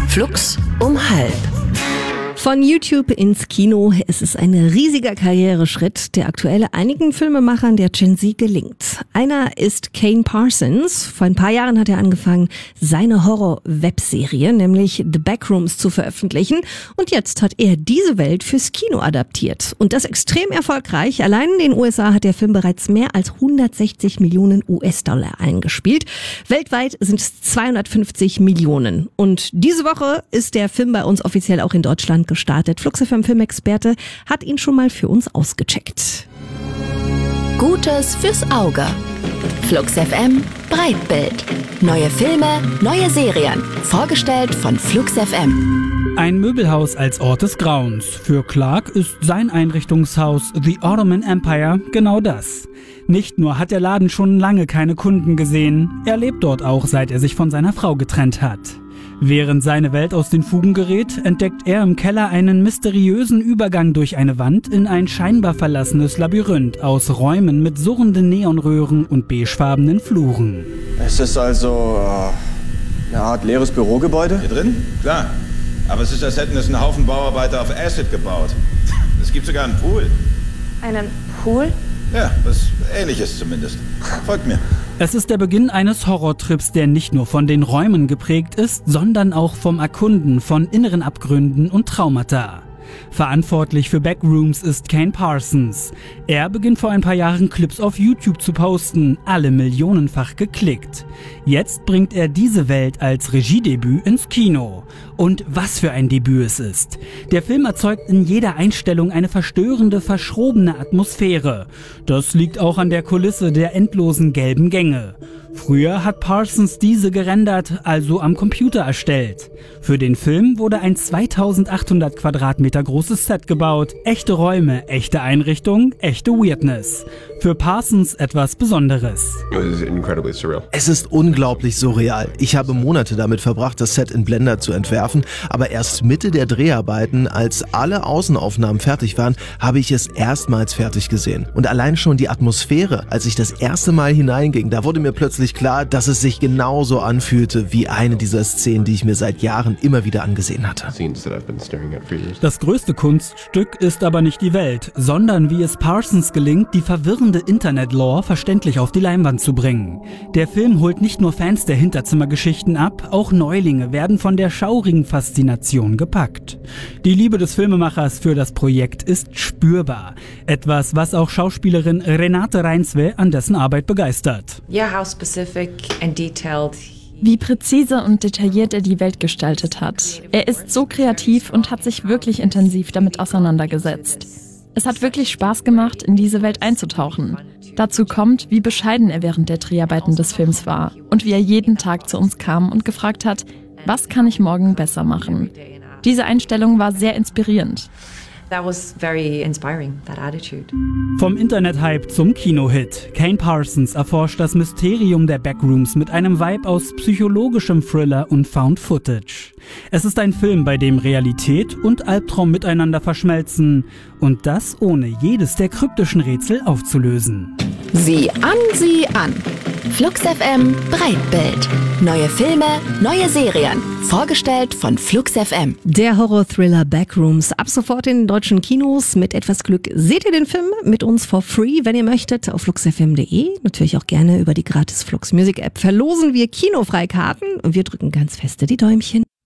Flux um 12:30. Von YouTube ins Kino. Es ist ein riesiger Karriereschritt, der aktuell einigen Filmemachern der Gen Z gelingt. Einer ist Kane Parsons. Vor ein paar Jahren hat er angefangen, seine Horror-Webserie, nämlich The Backrooms, zu veröffentlichen. Und jetzt hat er diese Welt fürs Kino adaptiert. Und das extrem erfolgreich. Allein in den USA hat der Film bereits mehr als 160 Millionen US-Dollar eingespielt. Weltweit sind es 250 Millionen. Und diese Woche ist der Film bei uns offiziell auch in Deutschland gestartet. Flux FM Filmexperte hat ihn schon mal für uns ausgecheckt. Gutes fürs Auge. Flux FM Breitbild. Neue Filme, neue Serien. Vorgestellt von Flux FM. Ein Möbelhaus als Ort des Grauens. Für Clark ist sein Einrichtungshaus The Ottoman Empire genau das. Nicht nur hat der Laden schon lange keine Kunden gesehen, er lebt dort auch, seit er sich von seiner Frau getrennt hat. Während seine Welt aus den Fugen gerät, entdeckt er im Keller einen mysteriösen Übergang durch eine Wand in ein scheinbar verlassenes Labyrinth aus Räumen mit surrenden Neonröhren und beigefarbenen Fluren. Es ist also eine Art leeres Bürogebäude? Hier drin? Klar. Aber es ist, als hätten es einen Haufen Bauarbeiter auf Acid gebaut. Es gibt sogar einen Pool. Einen Pool? Ja, was Ähnliches zumindest. Folgt mir. Es ist der Beginn eines Horrortrips, der nicht nur von den Räumen geprägt ist, sondern auch vom Erkunden von inneren Abgründen und Traumata. Verantwortlich für Backrooms ist Kane Parsons. Er beginnt vor ein paar Jahren Clips auf YouTube zu posten, alle millionenfach geklickt. Jetzt bringt er diese Welt als Regiedebüt ins Kino. Und was für ein Debüt es ist. Der Film erzeugt in jeder Einstellung eine verstörende, verschrobene Atmosphäre. Das liegt auch an der Kulisse der endlosen gelben Gänge. Früher hat Parsons diese gerendert, also am Computer erstellt. Für den Film wurde ein 2800 Quadratmeter großes Set gebaut. Echte Räume, echte Einrichtung, echte Weirdness. Für Parsons etwas Besonderes. Es ist unglaublich surreal. Ich habe Monate damit verbracht, das Set in Blender zu entwerfen, aber erst Mitte der Dreharbeiten, als alle Außenaufnahmen fertig waren, habe ich es erstmals fertig gesehen. Und allein schon die Atmosphäre, als ich das erste Mal hineinging, da wurde mir plötzlich klar, dass es sich genauso anfühlte wie eine dieser Szenen, die ich mir seit Jahren immer wieder angesehen hatte. Das größte Kunststück ist aber nicht die Welt, sondern wie es Parsons gelingt, die verwirrende Internet-Lore verständlich auf die Leinwand zu bringen. Der Film holt nicht nur Fans der Hinterzimmergeschichten ab, auch Neulinge werden von der schaurigen Faszination gepackt. Die Liebe des Filmemachers für das Projekt ist spürbar. Etwas, was auch Schauspielerin Renate Reinsve an dessen Arbeit begeistert. Yeah, how specific and detailed. Wie präzise und detailliert er die Welt gestaltet hat. Er ist so kreativ und hat sich wirklich intensiv damit auseinandergesetzt. Es hat wirklich Spaß gemacht, in diese Welt einzutauchen. Dazu kommt, wie bescheiden er während der Dreharbeiten des Films war und wie er jeden Tag zu uns kam und gefragt hat, was kann ich morgen besser machen? Diese Einstellung war sehr inspirierend. That was very inspiring, that attitude. Vom Internet-Hype zum Kino-Hit. Kane Parsons erforscht das Mysterium der Backrooms mit einem Vibe aus psychologischem Thriller und Found Footage. Es ist ein Film, bei dem Realität und Albtraum miteinander verschmelzen. Und das ohne jedes der kryptischen Rätsel aufzulösen. Sieh an. Flux FM Breitbild. Neue Filme, neue Serien. Vorgestellt von Flux FM. Der Horror-Thriller Backrooms. Ab sofort in den deutschen Kinos. Mit etwas Glück seht ihr den Film mit uns for free, wenn ihr möchtet, auf fluxfm.de. Natürlich auch gerne über die gratis Flux Music App verlosen wir kinofreikarten. Und wir drücken ganz feste die Däumchen.